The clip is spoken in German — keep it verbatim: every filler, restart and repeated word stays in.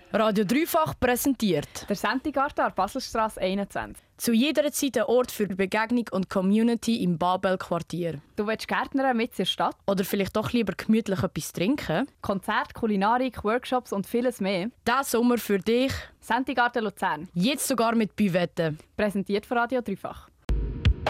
Radio Dreifach präsentiert Der Sentigarten an der Baselstrasse einundzwanzig. zu jeder Zeit ein Ort für Begegnung und Community im Babel-Quartier. Du willst Gärtnern mit in der Stadt? Oder vielleicht doch lieber gemütlich etwas trinken? Konzerte, Kulinarik, Workshops und vieles mehr. Diesen Sommer für dich, Sentigarten Luzern. jetzt sogar mit Büvetten. Präsentiert von Radio Dreifach.